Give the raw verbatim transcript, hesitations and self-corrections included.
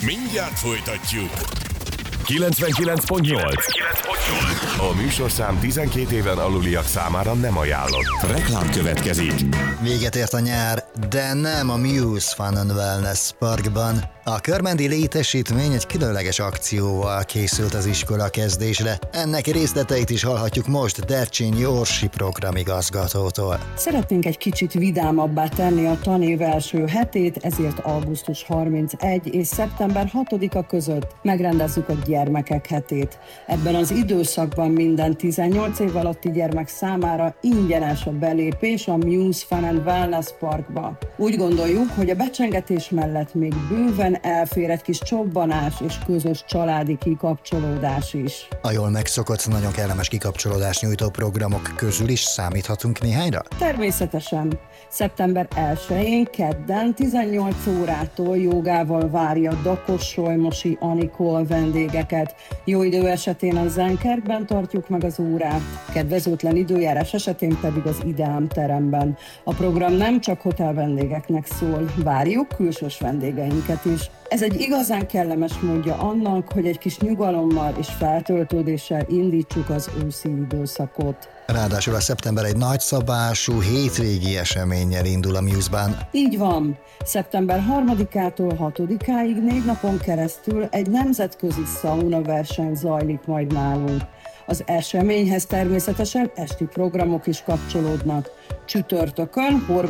Mindjárt folytatjuk. kilencvenkilenc pont nyolc. A műsorszám tizenkét éven aluliak számára nem ajánlott. Reklám következik. Véget ért a nyár, de nem a Muse Fun and Wellness Parkban. A körmendi létesítmény egy különleges akcióval készült az iskola kezdésre. Ennek részleteit is hallhatjuk most Dercsényi Orsi programigazgatótól. Szeretnénk egy kicsit vidámabbá tenni a tanév első hetét, ezért augusztus harmincegyedike és szeptember hatodika között megrendezzük a gyermekek hetét. Ebben az időszakban minden tizennyolc év alatti gyermek számára ingyenes a belépés a Muse Fun and Wellness Parkba. Úgy gondoljuk, hogy a becsengetés mellett még bőven elfér egy kis csobbanás és közös családi kikapcsolódás is. A jól megszokott, nagyon kellemes kikapcsolódás nyújtó programok közül is számíthatunk néhányra? Természetesen. szeptember elsején kedden tizennyolc órától jogával várja Dakos Solymosi Anikó vendégeket. Jó idő esetén a Zenkertben tartjuk meg az órát, kedvezőtlen időjárás esetén pedig az Ideám teremben. A program nem csak hotel vendégeknek szól, várjuk külsős vendégeinket is. Ez egy igazán kellemes módja annak, hogy egy kis nyugalommal és feltöltődéssel indítsuk az őszi időszakot. Ráadásul a szeptember egy nagyszabású hétvégi eseménnyel indul a Muse-ban. Így van. szeptember harmadikától hatodikáig négy napon keresztül egy nemzetközi szauna verseny zajlik majd nálunk. Az eseményhez természetesen esti programok is kapcsolódnak. Csütörtökön